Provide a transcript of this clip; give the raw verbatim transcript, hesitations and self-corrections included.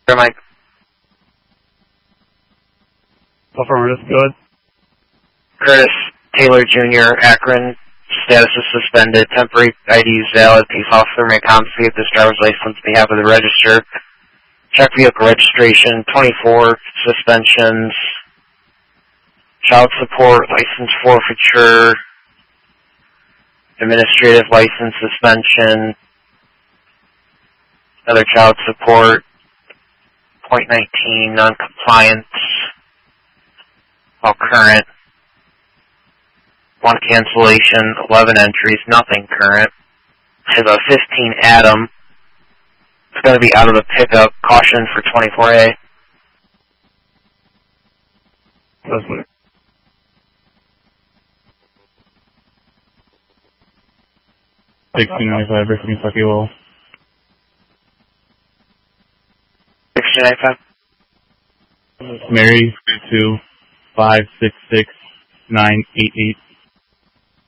Mike. Affirmative, good. Curtis Taylor Junior, Akron. Status is suspended. Temporary I D is valid. Police officer may confiscate this driver's license on behalf of the register. Check vehicle registration. twenty-four suspensions. Child support, license forfeiture. Administrative license suspension. Another child support. point nineteen, non-compliance. All current. One cancellation, eleven entries, nothing current. I have a fifteen Adam. It's going to be out of the pickup. Caution for twenty-four A. That's clear. sixteen ninety-five, Rick Kentucky Will. sixteen ninety-five. Mary, two, five, six, six, nine, eight, eight.